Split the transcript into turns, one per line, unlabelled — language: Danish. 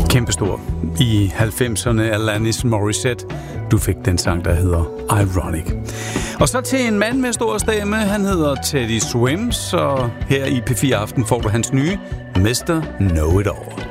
Kæmpestor i 90'erne, Alanis Morissette. Du fik den sang, der hedder Ironic. Og så til en mand med stor stemme. Han hedder Teddy Swims, og her i P4 Aften får du hans nye Mr. Know It All.